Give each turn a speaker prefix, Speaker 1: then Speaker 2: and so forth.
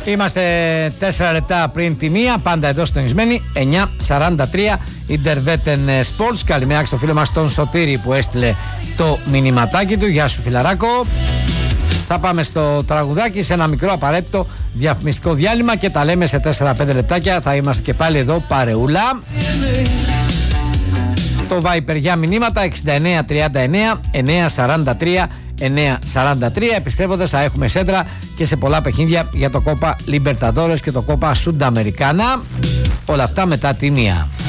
Speaker 1: Είμαστε 4 λεπτά πριν τη μία, πάντα εδώ συντονισμένοι, 9:43 Interveten Sports. Καλημέρα στο φίλο μας τον Σωτήρη που έστειλε το μηνυματάκι του. Γεια σου φιλαράκο. Θα πάμε στο τραγουδάκι, σε ένα μικρό απαραίτητο διαφημιστικό διάλειμμα και τα λέμε σε 4-5 λεπτάκια. Θα είμαστε και πάλι εδώ παρεούλα. Το Viper για μηνύματα 6939 943 943. Επιστρέφοντας θα έχουμε σέντρα και σε πολλά παιχνίδια για το Copa Libertadores και το Copa Sudamericana. Όλα αυτά μετά τη μία.